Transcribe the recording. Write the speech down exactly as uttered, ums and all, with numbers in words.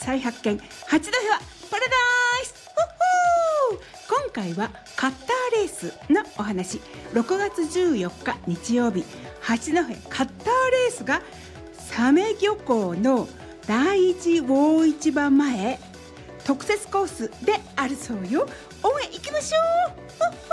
再発見、八戸はパラダイス。ほっほー。今回はカッターレースのお話。ろくがつじゅうよっか日曜日、八戸カッターレースがサメ漁港の第一魚市場前特設コースであるそうよ。応援行きましょう。